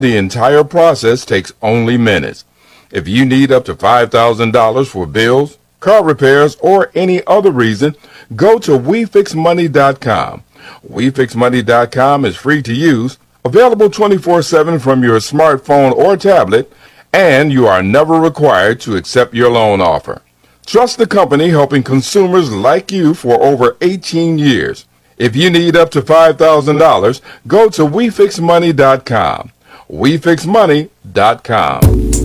The entire process takes only minutes. If you need up to $5,000 for bills, car repairs, or any other reason, go to WeFixMoney.com. WeFixMoney.com is free to use, available 24/7 from your smartphone or tablet, and you are never required to accept your loan offer. Trust the company helping consumers like you for over 18 years. If you need up to $5,000, go to WeFixMoney.com. WeFixMoney.com.